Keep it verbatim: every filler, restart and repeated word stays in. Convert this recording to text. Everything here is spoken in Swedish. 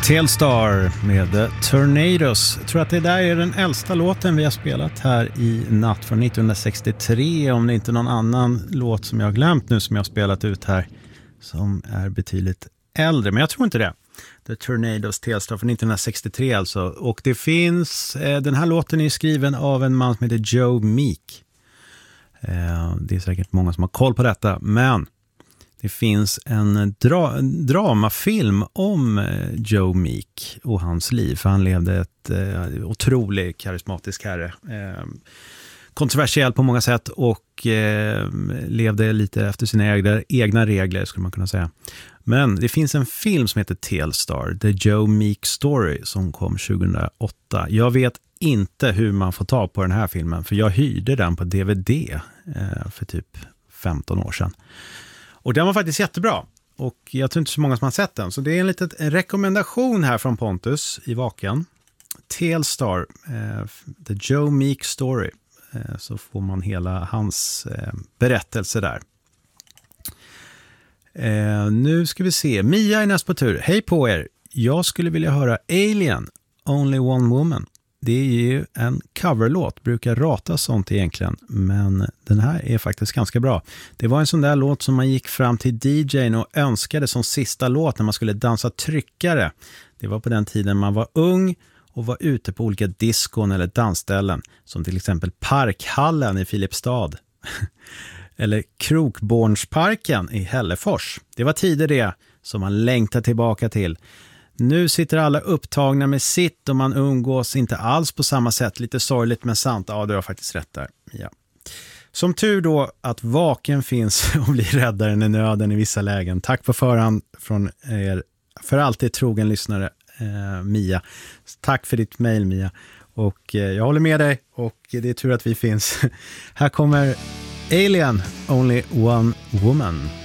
Telstar med The Tornadoes. Jag tror att det där är den äldsta låten vi har spelat här i natt från nittonhundrasextiotre. Om det inte är någon annan låt som jag har glömt nu som jag har spelat ut här som är betydligt äldre. Men jag tror inte det. The Tornadoes, Telstar från nittonhundrasextiotre alltså. Och det finns, eh, den här låten är skriven av en man som heter Joe Meek. Eh, det är säkert många som har koll på detta, men det finns en dra- dramafilm om Joe Meek och hans liv. För han levde ett eh, otroligt karismatisk herre. Eh, kontroversiell på många sätt och eh, levde lite efter sina egna, egna regler skulle man kunna säga. Men det finns en film som heter Telstar, The Joe Meek Story, som kom tjugohundraåtta. Jag vet inte hur man får ta på den här filmen, för jag hyrde den på D V D eh, för typ femton år sedan. Och den var faktiskt jättebra. Och jag tror inte så många som har sett den. Så det är en liten rekommendation här från Pontus i Vaken. Telstar, eh, The Joe Meek Story. Eh, så får man hela hans eh, berättelse där. Eh, nu ska vi se. Mia är näst på tur. Hej på er. Jag skulle vilja höra Alien, Only One Woman. Det är ju en coverlåt, brukar rata sånt egentligen, men den här är faktiskt ganska bra. Det var en sån där låt som man gick fram till D J:n och önskade som sista låt när man skulle dansa tryckare. Det var på den tiden man var ung och var ute på olika diskon eller dansställen, som till exempel Parkhallen i Filipstad eller Krokbornsparken i Hällefors. Det var tider det som man längtar tillbaka till. Nu sitter alla upptagna med sitt och man umgås inte alls på samma sätt. Lite sorgligt men sant. Ja, du har faktiskt rätt där. Ja. Som tur då att Vaken finns och blir räddaren i nöden i vissa lägen. Tack på förhand från er för alltid trogen lyssnare, eh, Mia. Tack för ditt mejl, Mia. Och eh, jag håller med dig och det är tur att vi finns. Här kommer Alien, Only One Woman.